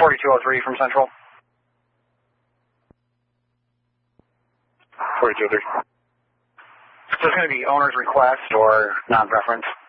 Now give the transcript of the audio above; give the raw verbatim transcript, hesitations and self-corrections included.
forty-two oh three from Central. forty-two oh three. So it's going to be owner's request or non-preference?